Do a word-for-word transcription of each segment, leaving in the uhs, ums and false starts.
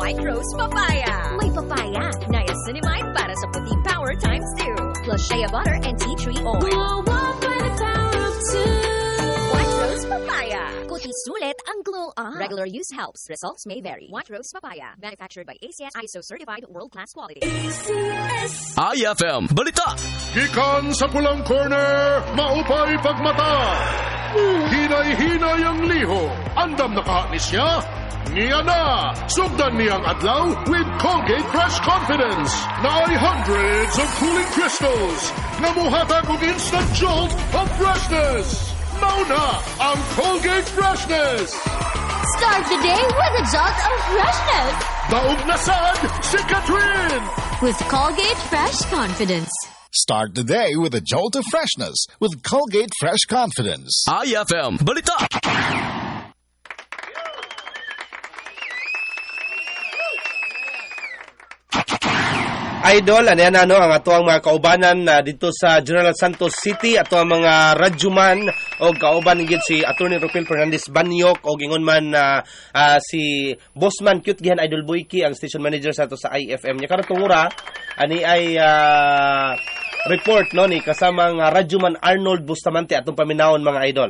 White Rose Papaya. May papaya, niacinamide para sa puting power times two. Plus shea butter and tea tree oil. Glow up with the power of two. White Rose Papaya. Kuti sulit ang glow up. Regular use helps. Results may vary. White Rose Papaya. Manufactured by A C S I S O certified world-class quality. A C S I F M Balita. Gikan sa pulang corner, maupay pagmata. Hinay-hinay ang liho. Andam nakahanis niya. Niya na. Sugdan niyang adlaw with Colgate Fresh Confidence. Na ay hundreds of cooling crystals. Namuhatag og instant jolt of freshness. Mauna ang Colgate Freshness. Start the day with a jolt of freshness. Daog na sad si Catherine. With Colgate Fresh Confidence. Start the day with a jolt of freshness with Colgate Fresh Confidence. I F M Balita. Idol, ano yan ano, ang ato ang mga kaubanan uh, dito sa General Santos City, ato ang mga radyoman o kauban nigid si Attorney Rufil Fernandez Banyok o gingon man uh, uh, si Bossman Cute Gihan Idol Boyki, ang station manager sa ato sa I F M. Nya karon tungura ani ay uh, report no ni kasamang uh, radyoman Arnold Bustamante atong paminawon mga idol.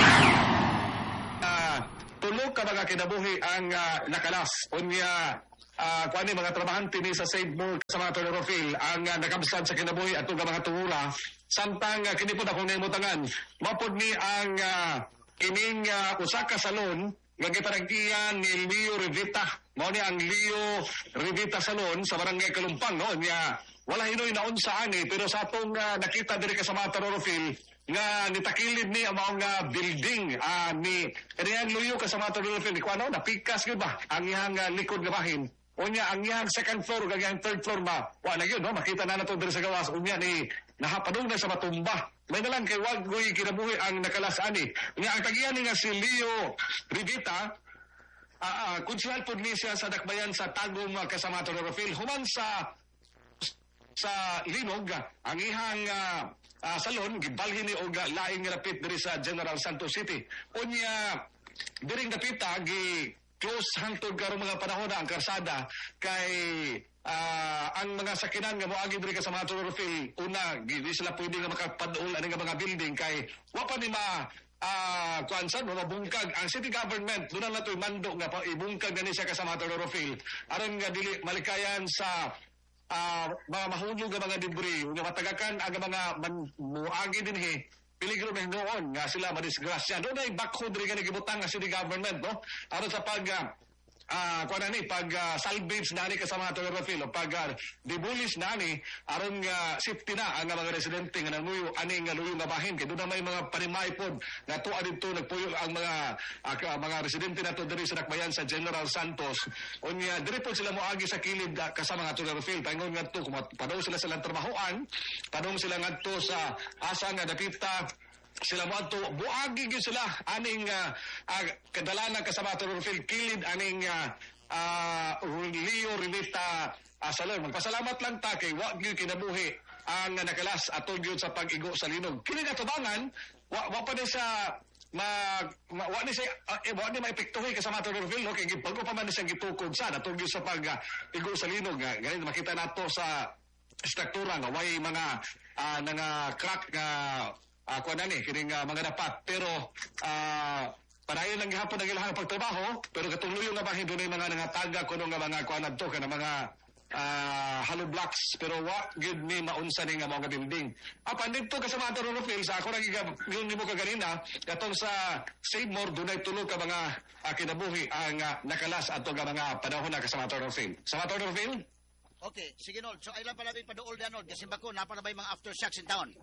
Uh, tulog ka mga kinabuhi ang uh, nakalas unya. Uh, kung ano mga trabahante ni sa Saint Moore sa mga Tolorofil ang uh, nakamsad sa kinabuhi at mga tuwura samtang uh, kinipod akong naimutangan mapod ni ang uh, kining uh, Osaka Salon nga gipanagtian ni Leo Rivita mao ni ang Leo Rivita Salon sa barangay Kalumpang no niya wala hinoy naon sa ani pero sa atong uh, nakita diri sa mga Tolorofil nga nitakilid ni ang mga building uh, ni kaniyang luyo ka sa mga Tolorofil kung ano napikas gyud ba ang iyang uh, likod nga bahin. Unya ang iyang second floor ug ang third floor ba wala gyud no makita na nato diri sa gawas unya ni nahapadung na sa matumba may nalang kay wagoy kinabuhi ang nakalas ani unya ang tagian ni nga si Leo Rivita uh, uh, konsehal pud ni siya sa dakbayan sa Tagum uh, kasama Tolorofil human sa sa Linog ang ihang uh, uh, salon gibalhin ni og uh, laing lapit diri sa General Santos City unya diring dapita gi close hangtod karong mga panahon na ang karsada kay uh, ang mga sakinan nga moagi diri sa mga Tolorofil una di sila pwede nga makapadul ani nga mga building kay wa pa ni ma uh, kuansan no mabungkag ang city government doon na to'y mando nga pa ibungkag na ni siya kasama Tolorofil aron nga dili malikayan sa uh, mga mahulog nga mga debris nga matagakan ang mga man, muagi dinhi peligro na noon nga sila madisgrasya. Doon ay backhoe diri nga nagibutang nga city government no. Aron sa pag uh, uh, kuan ani pag uh, salvage na ni kasama Tolorofil o pag uh, demolish na ni aron nga uh, safety na ang mga residente nga nanguyo ani nga luyo nga bahin kay doon na may mga panimay pod nga tuwa didto nagpuyo ang mga uh, mga residente nato diri sa dakbayan sa General Santos. Unya diri pod sila moagi sa kilid uh, kasama nga Tolorofil paingon ngadto padaw sila sa trabahoan, padong sila ngadto sa asa nga dapita sila mo ato buagi gyud sila aning uh, uh, kadalanan kasama Tolorofil kilid aning uh, uh, Leo Rivita uh, Salon. Magpasalamat lang ta kay wa gyud kinabuhi ang uh, nakalas ato gyud sa pag-igo sa linog. Kini katubangan wa, wa pa ni sa mag ma, wa ni siya uh, eh, wa ni maepektuhi kasama Tolorofil no kay gipago pa man siya gitukod sa ato gyud sa pag-igo uh, sa linog. Uh, ganito makita nato sa struktura nga way mga uh, nga crack nga uh, ako na ni, kining uh, mga dapat. Pero, uh, panayon lang gihapon ang ilang pagtrabaho, pero katuloy nga bahin doon yung mga nangataga kuno nga mga kuanad to, ka na mga uh, hollow blocks, pero wa good ni maunsa ni nga mga building. Apan dito ka sa mga Tolorofil, sa ako nagigab, yun mo ka ganina, katong sa Save More, doon ay tulog ka mga uh, kinabuhi ang uh, nakalas ato ka mga panahon na ka sa mga Tolorofil. Sa mga Tolorofil? Okay, sige Nol. So, ay lang pala may padool na Nol, kasi bako, napalabay mga aftershocks in town.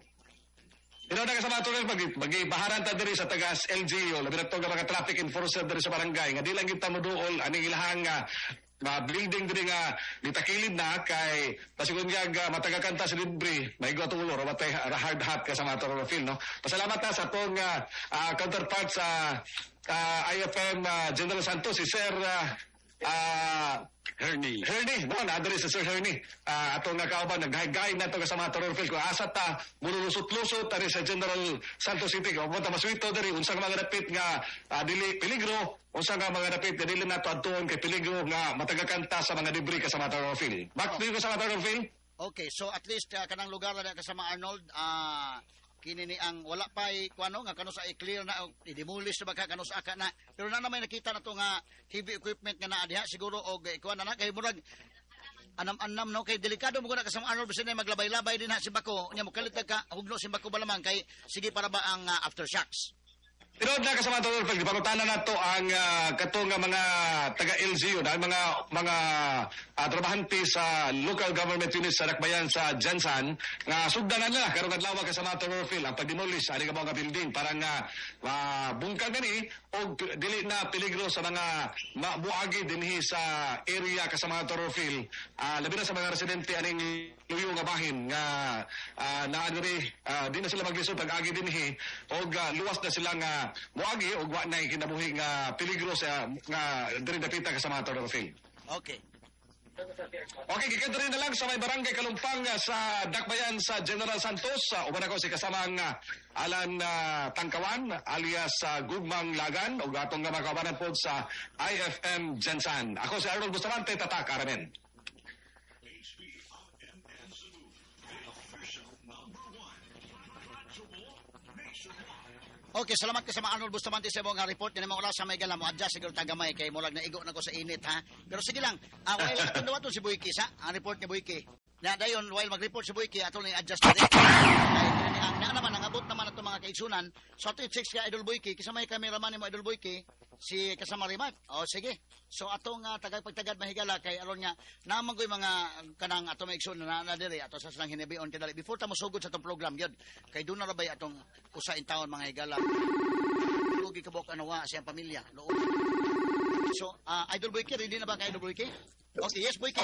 Ino na kasama ito rin, mag-ibaharan ta diri sa tagas L G O, labi na ito mga traffic enforcer diri sa barangay, nga di lang kita mo dool, aning ilahang uh, uh, building diri nga nitakilid na, kay pasigun nga uh, matagakanta sa libre, may gawa tulo, rabatay hard hat ka sa mga Tolorofil, no? Pasalamat na sa itong uh, uh, counterpart sa uh, I F M uh, General Santos, si Sir uh, ah Hernie. Hernie, no, na-address si Sir Hernie. Ah, ato nga kauban, naghaygay na ito kasama ito Rorfield. Kung asa ta, mululusot-lusot, tari sa General Santos City. Kung punta maswito, dari, unsang mga dapit nga ah, dili peligro, unsang nga mga dapit nga dili na ito adtuon kay peligro nga matagakanta sa mga debris kasama ito Rorfield. Back to you kasama ito Rorfield. Okay, so at least uh, kanang lugar na kasama Arnold, ah... Uh, kini ni ang wala pa'y kuano nga kano sa i-clear na i-demolish na baka kano sa aka na pero na naman nakita na to nga heavy equipment nga naa diha siguro og kuan na na kay murag anam-anam no kay delikado mo na kasama Arnold bisan na maglabay-labay din ha si Bako nya mo kalit ka hugno si Bako balamang kay sige para ba ang uh, aftershocks. Pero na kasama ito, Rorfield, pangutanan na to ang uh, kato nga mga taga-L G U, dahil mga mga uh, trabahante sa local government units sa Dakbayan sa Jansan, nga sugdanan na, karong adlaw kasama ito, Rorfield, ang pag-demolish, ani ka mga building, para nga uh, bungkag na ni, o dili na peligro sa mga buagi dinhi sa area kasama ito, Rorfield, uh, labi na sa mga residente, aning luyo nga bahin, nga uh, naanri, uh, di na sila maglisod, pag-agi dinhi, o uh, luwas na sila nga muagi o wa nay kinabuhi nga peligro sa nga diri dapita kasama ato Rorfield. Okay. Okay, gikadto rin na lang sa may barangay Kalumpang sa Dakbayan sa General Santos. Uh, uban ako si kasamang uh, Alan uh, Tangkawan alias uh, Gugmang Lagan o atong nga makabanan po sa I F M Jansan. Ako si Arnold Bustamante, Tatak, Aramen. Okay, salamat ka sa mga Arnold Bustamante sa mga report na mga oras sa may gala mo. Adjust siguro tagamay kay murag na igo na ko sa init ha. Pero sige lang, uh, while atong daw to si Boyki sa ang report ni Boyki. Na dayon while mag-report si Boyki atong ni adjust din. Ang na naman nangabot naman ato mga kaigsunan. So ato i-check ka Idol Boyki, kasi may cameraman ni mo Idol Boyki si kasama Rimat. O sige. So atong uh, tagay pagtagad mahigala kay aron nga naman koy mga kanang ato maigsunan na, na diri ato sa silang hinabion kadali before ta mosugod sa atong program gyud. Kay do na rabay atong usa in taon mga higala. Lugi kabok anawa siyang pamilya. Loob. So uh, Idol Boyki, ready na ba kay Idol Boyki? Okay, yes Boyki.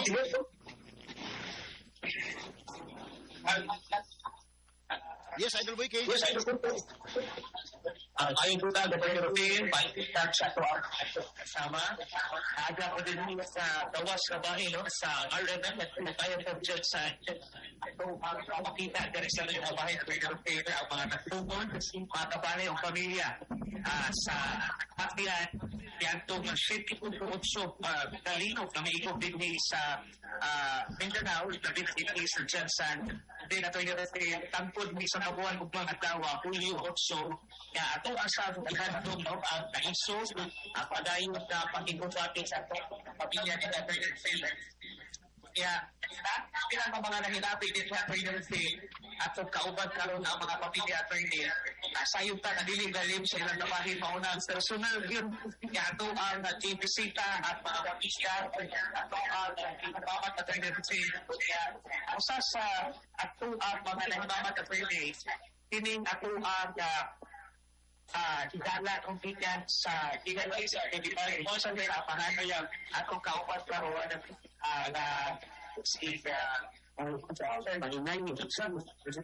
Yes, Idol Boyki. Yes, Idol Boyki. Uh, ayon po tayo, Doctor Rufin, paikitag sa ito ang kasama. Aga ko din nila sa tawas na bahay, no? Sa R M M, at tayo po dyan sa ito ang makita dari sa mga bahay na Doctor Rufin, ang mga nagtungkol, mga kabalay, ang pamilya uh, sa Akbian, yan itong city po po utso, kalinog na may ikog din sa uh, Mindanao, na din sa Jansan. Hindi na ito yung tangkod ni sa kabuhan ng mga tawa, Julio Otso, kaya ito ang sabi ng handong no, ang kaiso, ang padayon na pag-ibutwati sa pamilya ni Doctor Phil. Kaya, pinang mga nahinapi din sa Doctor Phil at kauban karon ang mga pamilya at Phil, sayong ta nadilim-dalim sa ilang nabahin maunang personal yun. Kaya ito ang tibisita at mga pamilya, ito ang pinabamat at Doctor Phil. Kaya, usa sa ito ang mga nahimamat at Phil, tining ito ang Ah, higala kung tiyan sa higala sa activity mo sa mga pahanayang ako kaupat laro ah na si ang malinay ni sa sa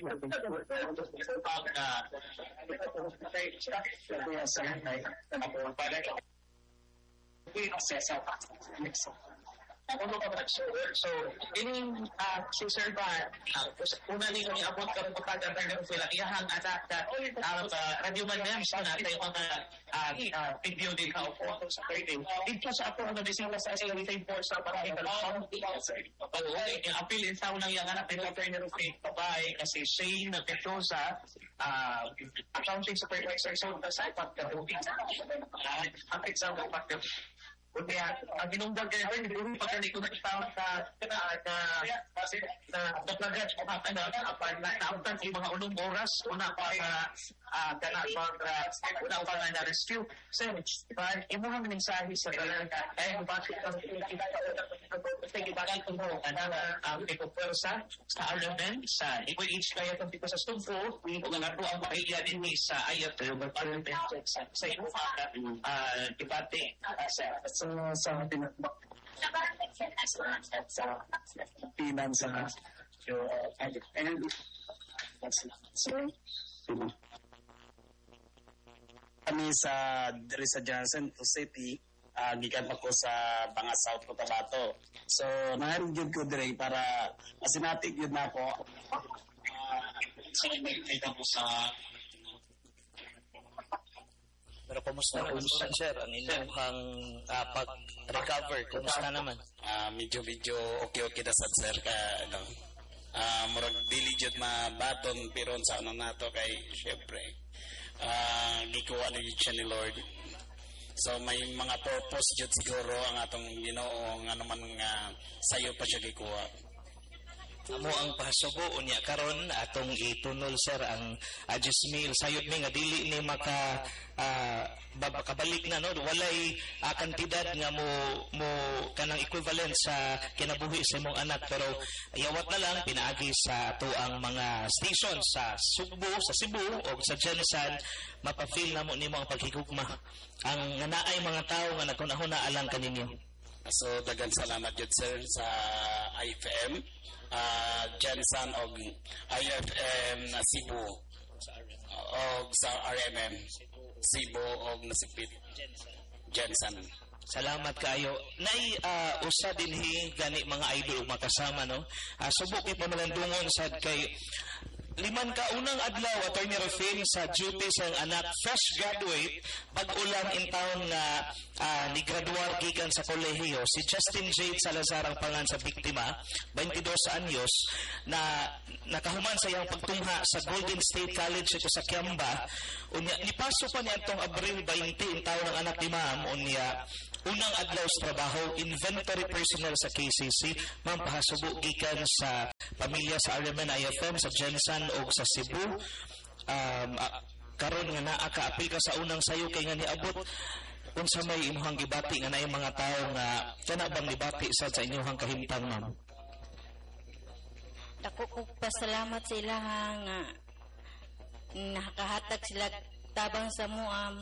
so ini uh, si Sir Van uh, una ni kami abot ka ng pagkaganda ng sila iyahang anak na uh, radio man namin sa natin yung mga uh, video din ka po sa thirteen dito sa ako ang nabisila sa sila within force sa parang ikalong yung appeal in town ng yung anak ng Attorney Rufin babae kasi Shane na Petrosa uh, accounting supervisor sa sa pagkatubig ang example pagkatubig. Kaya, ang ginundag kayo, hindi ko pagkali ko nakitawag sa na na naplagat o kakana na naamtan yung mga unong oras una pa na gana una pa na na-rescue. So, imuhang mensahe sa talaga eh, bakit ang pagkibagan ko mo ang pagkupwersa sa R M M, sa Equal Age kaya kung dito sa Stugfo, kung nga po ang makaiya din sa ayat sa imo debate sa sa sa tinatbak sa pinan sa yung and kami sa diri sa Jansen City uh, gikan pa ko sa mga South Cotabato. So naharin gyud ko dire para masinatig gyud na ako. So nagkita mo sa Pero kumusta naman po, sir, ang inyong uh, pag-recover? Kumusta naman? Uh, medyo-medyo okay-okay na sad, sir. Ka, ano, uh, murag dili jud mabaton pero sa ano nato kay syempre uh, gikuha na jud siya ni Lord. So may mga purpose jud siguro ang atong Ginoo nga naman nga sayo pa siya gikuha. Amo ang pahasubo unya karon atong itunol, sir, ang adjust meal sayod mi nga dili ni maka uh, babakabalik na, no, walay uh, kantidad nga mo mo kanang equivalent sa kinabuhi sa imong anak, pero yawat na lang pinaagi sa ato ang mga station sa Sugbo, sa Cebu o sa Jensen, mapafeel na mo nimo ang paghigugma ang naay mga tao nga nagkunahuna alang kaninyo. So dagan salamat jud, sir, sa I F M, uh, Jensen og I F M na Cebu og sa R M M Cebu og nasipit Jensen. Salamat kayo. Nay uh, usa dinhi gani mga idol makasama, no. Uh, subok kay pamalandungon sad kay liman ka unang adlaw Attorney Rufil sa duty sa anak, fresh graduate, pag-ulan in town nga uh, ni graduar gikan sa kolehiyo si Justin Jade Salazar ang pangan sa biktima, twenty-dos anyos, na nakahuman sa iyang pagtungha sa Golden State College ito sa Kiamba. Unya nipasok pa niya itong Abril twenty in town ng anak ni ma'am. Unya unang adlaw sa trabaho, inventory personnel sa K C C, ma'am, pahasubo gikan sa pamilya sa R M N I F M sa Jensen o sa Cebu. Um, uh, karon nga naa ka-apil ka sa unang sayo kay nga niabot unsa may imuhang gibati nga naay mga tao nga kana bang gibati sa sa inyong kahimtang, ma'am? Dako ko pasalamat sa ila nga nakahatag sila tabang sa muam.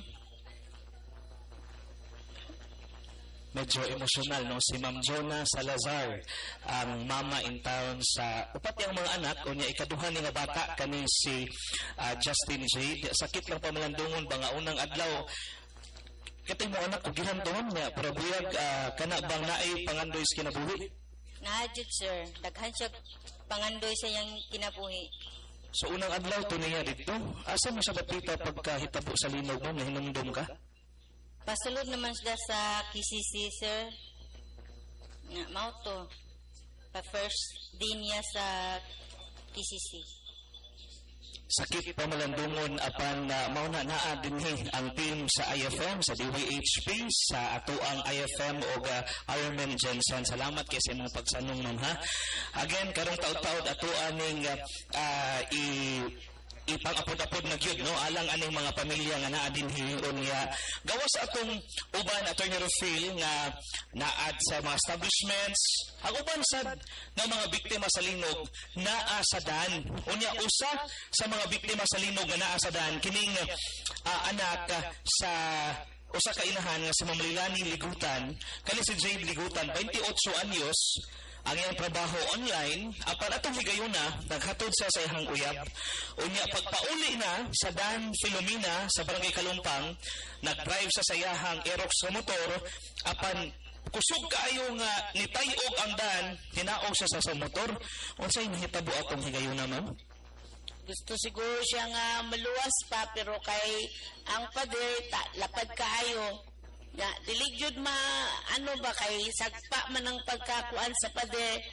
Medyo emosyonal, no, si Ma'am Jonah Salazar, ang mama in town sa upat yang mga anak. Unya ikaduha ni nga bata kani si uh, Justin Jade. Sakit lang pamalandungon ba nga unang adlaw katay mo anak ko gihantuhan niya, pero buyag uh, kana bang naay pangandoy sa kinabuhi? Naadjud, sir, daghan siya pangandoy sa iyang kinabuhi. So unang adlaw to niya dito, asa mo sa batita pagkahitabo sa linog mo, nahinumdum ka? Pasulod naman sila sa K C C, sir. Nga, mao to. Pa-first din niya sa K C C. Sakit pamalandungon apan na uh, mauna naa dinhi ang team sa I F M, sa D W H P, sa atoang I F M o uh, R M N Jensen. Salamat kay sa imong pagsanong, ma'am, ha. Again, karong taud-taud ato aning uh, uh, i ipang-apod-apod na gyud, no, alang aning mga pamilya nga naa dinhi unya gawas atong uban Attorney Rufil nga naad sa mga establishments, ang uban sad nga mga biktima sa linog naa sa dan. Unya usa sa mga biktima sa linog nga naa sa dan kining uh, anak uh, sa usa ka inahan nga si Ma'am Lilani Ligutan, kani si Jade Ligutan, twenty-eight anyos. Ang iyang trabaho online, apan atong higayuna, naghatod siya sa ihang uyab. Unya, pagpauli na sa Dan Filomena sa Barangay Kalumpang, nag-drive sa sayahang Aerox sa motor, apan kusog kaayo nga nitayog ang Dan, hinaog siya sa sa motor. Unsay nahitabo atong higayuna, ma'am? Gusto siguro siya nga maluwas pa, pero kay ang pader, ta, lapad kaayo. Ya, dili gyud ma ano ba kay sagpa man ang pagkakuan sa pader.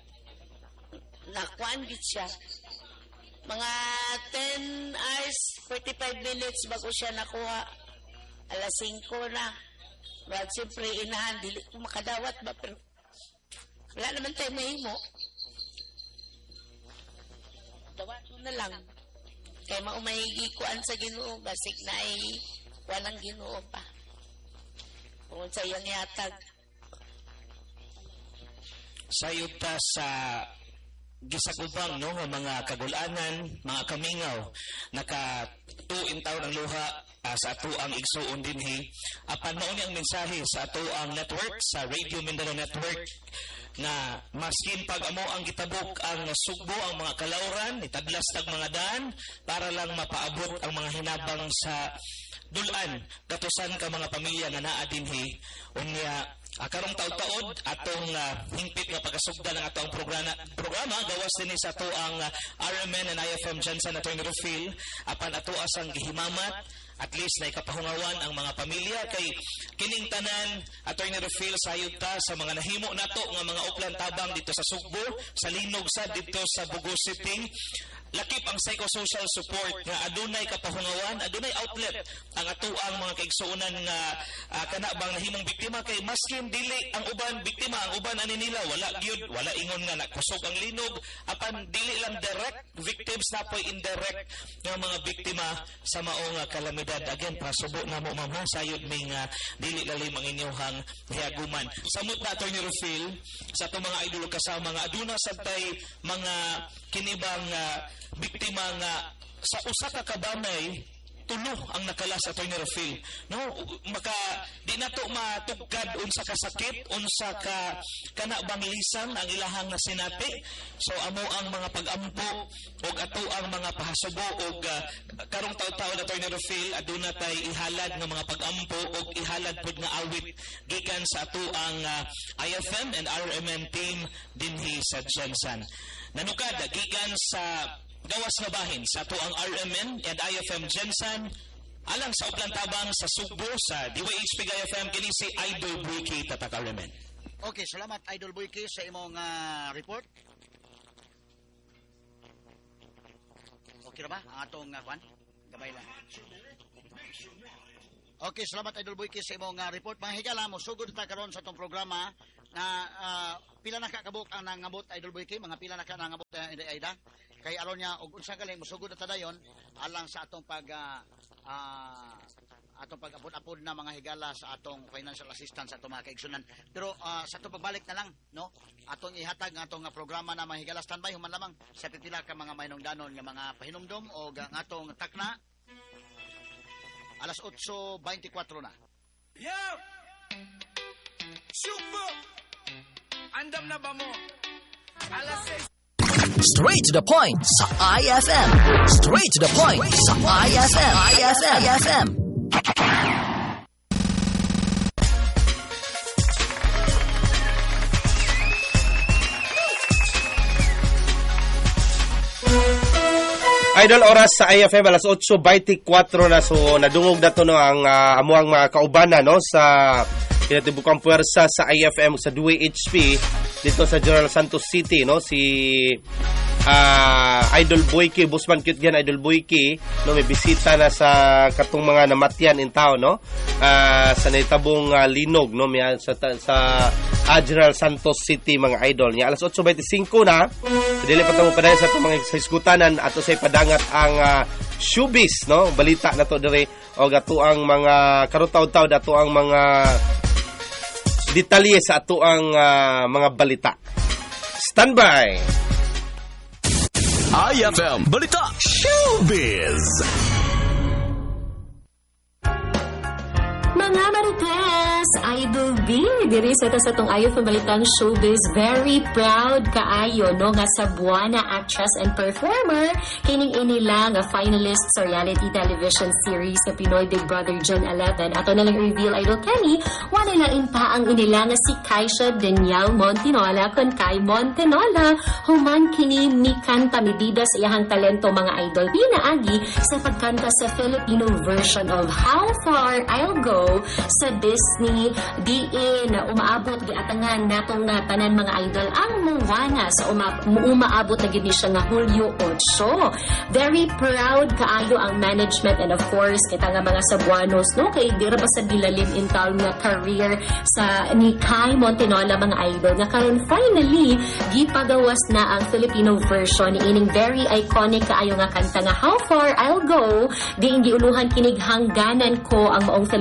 Nakuan gid siya. Mga ten hours, forty-five minutes bago siya nakuha. Alas singko na. Wag siyempre inahan, dili ko makadawat ba, pero wala naman tayo mahimo. Dawat ko na lang. Kay maumahigi kuan sa Ginoo, basig na ay walang Ginoo pa. Kung sa iyang yatag. Sayod ta sa gisagubang, no, mga kagulanan, mga kamingaw, nakatuin taon ang luha uh, sa ato ang igsuon dinhi. Apan mao ni ang mensahe sa ato ang network, sa Radio Mindanao Network, nga maskin pag amo ang gitabok ang sugbo ang mga kalauran itadlas tag mga daan para lang mapaabot ang mga hinabang sa dulan katusan ka mga pamilya nga naa dinhi unya uh, karong taud-taud atong uh, hingpit nga pagkasugdan ang atong programa programa gawas dinhi sa ato ang uh, R M N and I F M Jensen Attorney Rufil apan ato asang gihimamat at least na ikapahungawan ang mga pamilya kay kining tanan Attorney Rufil sayod ta sa mga nahimo nato nga mga uplan tabang dito sa Sugbo sa Linog sad dito sa Bugo City lakip ang psychosocial support nga adunay kapahungawan adunay outlet ang atuang mga kaigsuonan nga uh, kanabang nahimong biktima kay maskin dili ang uban biktima ang uban ani nila wala gyud wala ingon nga nakusog ang linog apan dili lang direct victims na po indirect nga mga biktima sa maong uh, kalamidad again pasubo na mo mama sayod ming uh, dili lalim ang inyong hiaguman samot na Attorney Rufil sa ato mga idol kasama nga aduna sabtay mga kinibang uh, biktima nga sa usa ka kabamay tulo ang nakalas sa Attorney Rufil no maka di nato matugkad unsa ka sakit unsa ka kana bang lisan ang ilahang nasinati so amo ang mga pag-ampo og ato ang mga pahasubo og uh, karong taw-taw na Attorney Rufil aduna tay ihalad nga mga pag-ampo og ihalad pud nga awit gikan sa ato ang uh, I F M and R M N team dinhi sa Jensen nanukad gikan sa gawas na bahin sa ato ang R M N and I F M Jensen alang sa uplan tabang sa Sugbo sa D Y H P I F M kini si Idol Buiki tatak R M N. Okay, salamat Idol Buiki sa imong uh, report. Okay ra ba ang atong uh, kwan? Gabay lang. Okay, salamat Idol Buiki sa imong uh, report. Mga higala mo sugod ta karon sa atong programa na uh, pila na ka kabuk ang nangabot Idol Buiki, mga pila na ka nangabot uh, ida kay aron niya og unsa galing musugod ta dayon alang sa atong pag uh, uh, atong pag-apod-apod na mga higala sa atong financial assistance sa atong mga kaigsunan. Pero uh, sa atong pagbalik na lang no atong ihatag nga atong programa na mga higala standby human lamang sa pipila ka mga mainungdanon nga mga pahinumdom o nga atong takna alas eight twenty-four na. Yo! Sugbo! Andam na ba mo? Alas six Straight to the point sa I F M. Straight to the point sa I F M. I F M. I F M. Idol oras sa I F M alas eight twenty-four na so nadungog na to no ang uh, amuang mga kaubanan no sa kinatibukang puwersa sa I F M sa D Y H P dito sa General Santos City no si uh, Idol Buiki Busman cute yan Idol Buiki no may bisita na sa katong mga namatyan in town no uh, sa naitabong uh, linog no may sa sa uh, General Santos City mga idol niya alas eight twenty-five na dili pa tamo padayon sa mga hiskutanan ato say padangat ang uh, showbiz no balita na to dire og ato ang mga karutaw-taw dato ang mga detalye sa ato ang uh, mga balita. Standby! I F M Balita Showbiz! Mga Marites, Idol B, diri sa ta sa tong I F M Balitang Showbiz, very proud kaayo no nga sa Buana actress and performer kining inila nga finalist sa reality television series sa Pinoy Big Brother June eleven. Ato na lang reveal Idol Kenny, wala na inpa ang inila nga si Kaisha Daniel Montinola kon Kai Montinola human kini mi kanta medida sa iyang talento mga idol pinaagi sa pagkanta sa Filipino version of How Far I'll Go sa Disney diin na umaabot giatangan natong nga tanan mga idol ang Moana sa uma, umaabot na gid ni siya nga Hulyo eight. Very proud kaayo ang management and of course kita nga mga Cebuanos no kay dira ba sa dilalim in town nga career sa ni Kai Montinola mga idol nga karon finally gipagawas na ang Filipino version ni ining very iconic kaayo nga kanta nga How Far I'll Go diin giuluhan kinig hangganan ko ang maong Filipino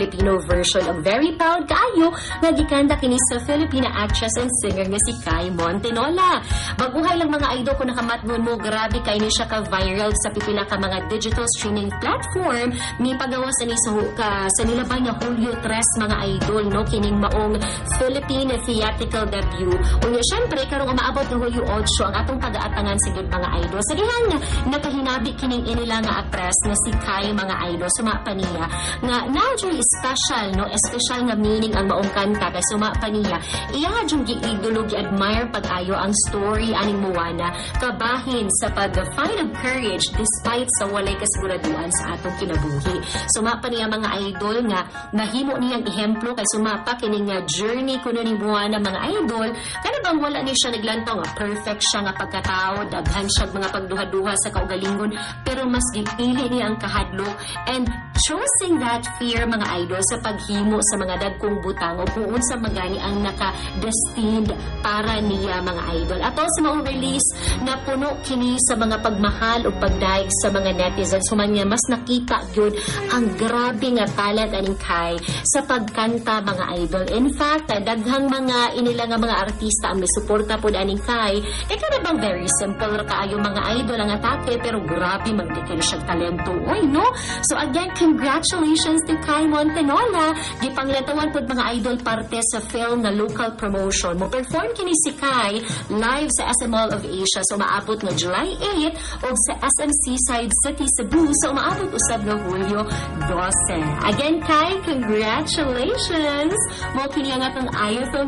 version of Very Proud Kaayo nga gikanta kini sa Filipina actress and singer nga si Kai Montenola. Baguhay lang mga idol kung nakamatnon mo, grabe kay ni siya ka-viral sa pipila ka mga digital streaming platform. May pagawas ani sa, ka, sa nilabay nga Hulyo tres mga idol, no? Kining maong Philippine theatrical debut. Unya, syempre, karong umaabot ng Hulyo eight ang atong pag-aatangan sa mga idol. Sa dihang nakahinabi kining inila nga actress na si Kai mga idol, sumapa niya nga naturally special, no? Special nga meaning ang maong kanta kay sumapa niya. Iya nga yung giidolo, gi-admire pag-ayo ang story aning Moana, kabahin sa pag-find of courage despite sa walay kasiguraduan sa atong kinabuhi. Sumapa niya mga idol nga nahimo niyang ehemplo kay sumapa kining nga journey kuno ni Moana mga idol. Kana bang wala ni siya naglantaw nga perfect siya nga pagkatao, daghan siya mga pagduha-duha sa kaugalingon, pero mas gipili niya ang kahadlok and choosing that fear mga idol sa paghimo sa mga dagkong butang o kung unsa magani ang naka-destined para niya mga idol. Ato sa maong release na puno kini sa mga pagmahal o pagdaig sa mga netizens, human nga mas nakita yun ang grabe nga talent aning Kai sa pagkanta mga idol. In fact, daghang mga inila nga mga artista ang misuporta po aning Kai. E kada bang very simple ra kaayo mga idol ang atake, pero grabe magdikin siya talento. Oy, no? So again, congratulations to Kai Montenola. Gipanglatawan pod mga idol parte sa film na local promotion. Mo perform kini si Kai live sa S M Mall of Asia sa so umaabot nga July eight o sa S M Seaside City, Cebu sa so umaabot usab nga Hulyo twelve. Again, Kai, congratulations! Mo kini ang atong I F M